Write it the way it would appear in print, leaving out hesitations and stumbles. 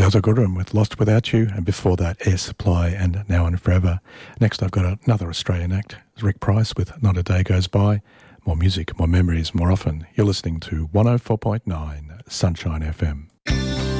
Delta Goodrem with Lost Without You, and before that Air Supply and Now and Forever. Next I've got another Australian act, Rick Price with Not a Day Goes By. More music, more memories, more often. You're listening to 104.9 Sunshine FM.